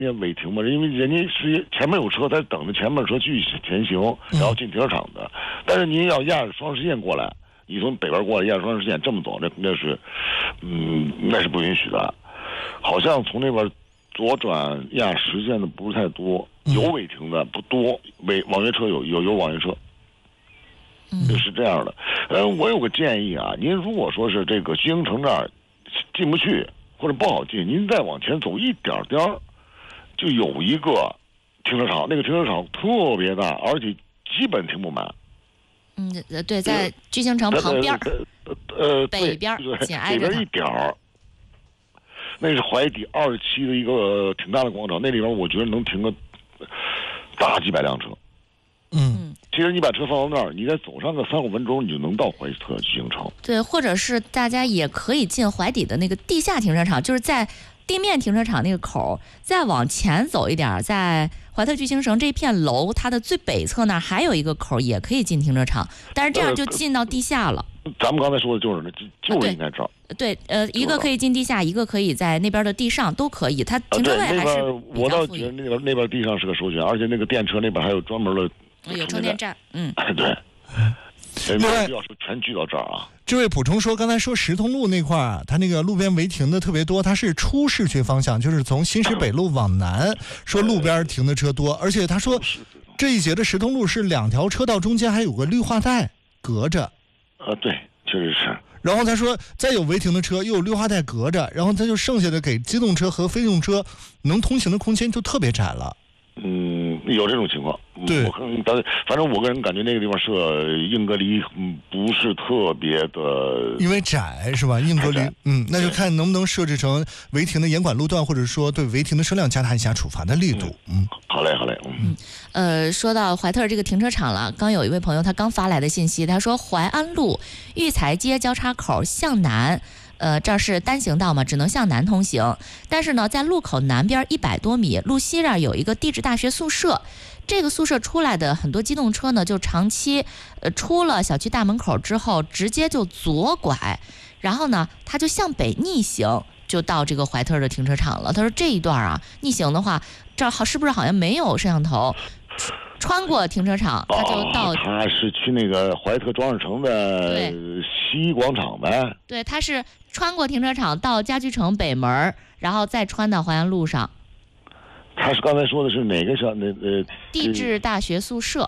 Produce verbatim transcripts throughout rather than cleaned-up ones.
也违停嘛，因为人家是前面有车，他等着前面车继续前行，然后进停车场的。嗯、但是您要压着双实线过来，你从北边过来压着双实线这么走，那那是，嗯，那是不允许的。好像从那边左转压实线的不是太多，有违停的不多，违网约车有有有网约车。就是这样的，呃，我有个建议啊，您如果说是这个西营城这儿进不去或者不好进，您再往前走一点点儿，就有一个停车场，那个停车场特别大，而且基本停不满。 嗯，对，在巨星城旁边， 呃， 北边紧挨着北边一点儿，那是怀底二期的一个挺大的广场，那里边我觉得能停个大几百辆车。 嗯， 其实你把车放到那儿，你再走上个三五分钟，你就能到怀特巨星城。 对，或者是大家也可以进怀底的那个地下停车场，就是在地面停车场那个口，再往前走一点，在怀特巨星城这片楼它的最北侧那儿还有一个口，也可以进停车场，但是这样就进到地下了。 呃、咱们刚才说的就是那，就是应该这儿。 对，呃，一个可以进地下，一个可以在那边的地上，都可以。它停车位还是比较富裕。 呃、我倒觉得那边那边地上是个首选，而且那个电车那边还有专门的。 有充电站，嗯， 对，另外要是全聚到这儿啊。 这位补充说，刚才说石通路那块儿，它那个路边违停的特别多，它是出市区方向，就是从新市北路往南，说路边停的车多，而且他说这一节的石通路是两条车道中间还有个绿化带隔着。 呃，对，确实是。 然后他说，再有违停的车，又有绿化带隔着，然后他就剩下的给机动车和非机动车能通行的空间就特别窄了。 嗯，有这种情况。 对， 我看，反正我个人感觉那个地方设硬隔离，嗯，不是特别的， 因为窄是吧？硬隔离，嗯，那就看能不能设置成违停的严管路段，或者说对违停的车辆加大一下处罚的力度。嗯， 好嘞，好嘞， 嗯，呃，说到怀特这个停车场了，刚有一位朋友他刚发来的信息，他说淮安路育才街交叉口向南。呃，这儿是单行道嘛，只能向南通行。但是呢，在路口南边一百多米，路西这儿有一个地质大学宿舍。这个宿舍出来的很多机动车呢，就长期呃出了小区大门口之后，直接就左拐，然后呢，他就向北逆行，就到这个怀特的停车场了。他说这一段啊，逆行的话，这儿好是不是好像没有摄像头？穿过停车场，他就到、 哦、他是去那个怀特装饰城的西广场呗。 对，他是穿过停车场到家居城北门，然后再穿到淮安路上。 他是刚才说的是哪个小那呃地质大学宿舍？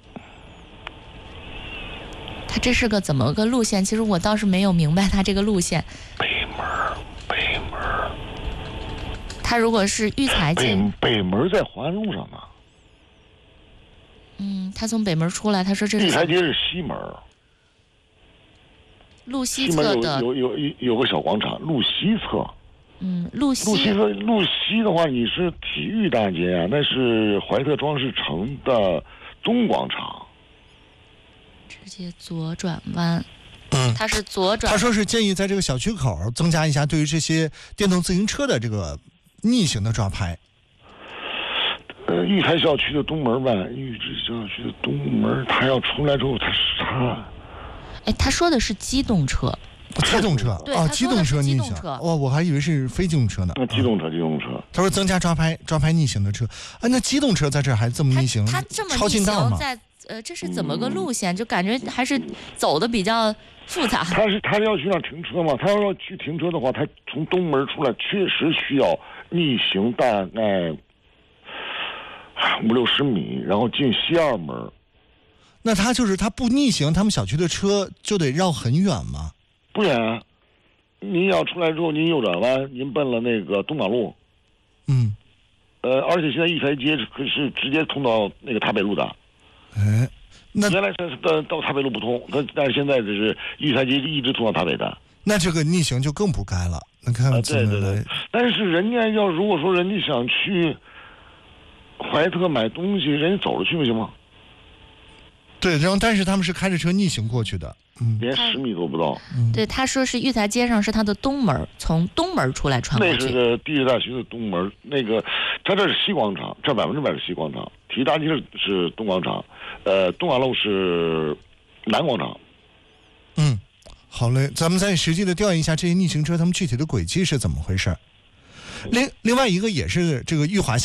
他这是个怎么个路线？其实我倒是没有明白他这个路线。 北门，北门。 他如果是育才街， 北北门在淮安路上呢。 嗯，他从北门出来，他说这是育才街是西门， 路西侧的有有有有个小广场，路西侧。 嗯，路西。 路西侧，路西的话，你是体育大街啊，那是怀特装饰城的东广场。 直接左转弯。 嗯， 他是左转。 他说是建议在这个小区口增加一下对于这些电动自行车的这个逆行的抓拍。 呃，育才校区的东门吧，育才校区的东门，他要出来之后，他他， 哎，他说的是机动车， 机动车啊，机动车逆行，哇、哦，我还以为是非机动车呢。 那机动车，机动车。 他说增加抓拍，抓拍逆行的车，啊，那机动车在这儿还这么逆行， 他这么超近道吗？ 在呃，这是怎么个路线？嗯、就感觉还是走的比较复杂。 他是他要去那儿停车嘛？他要去停车的话，他从东门出来，确实需要逆行大概五六十米，然后进西二门。 那他就是他不逆行，他们小区的车就得绕很远吗？ 不远啊，您要出来之后，您右转弯，您奔了那个东马路。 嗯。 呃，而且现在育才街是是直接通到那个塔北路的。 哎，那原来是到到塔北路不通，但但是现在只是育才街一直通到塔北的。 那这个逆行就更不该了。那看、 啊，对对对。但是人家要如果说人家想去怀特买东西，人家走着去不行吗？ 对，然后但是他们是开着车逆行过去的，嗯， 连十米都不到。 嗯、对，他说是育才街上是他的东门，从东门出来穿过去。 那是个地质大学的东门，那个他这是西广场，这百分之百是西广场。体育大街是东广场，呃，东马路是南广场。 嗯，好嘞，咱们再实际的调研一下这些逆行车他们具体的轨迹是怎么回事。另另外一个也是这个裕华。